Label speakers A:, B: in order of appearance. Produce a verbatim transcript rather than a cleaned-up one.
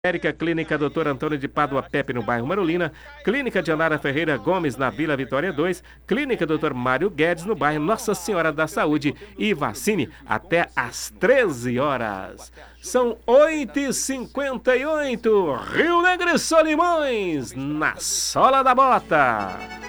A: Érica, Clínica doutor Antônio de Pádua Pepe, no bairro Marolina, Clínica de Anara Ferreira Gomes, na Vila Vitória dois, Clínica doutor Mário Guedes, no bairro Nossa Senhora da Saúde, e vacine até às treze horas. São oito e cinquenta e oito, Rio Negro e Solimões, na sola da bota.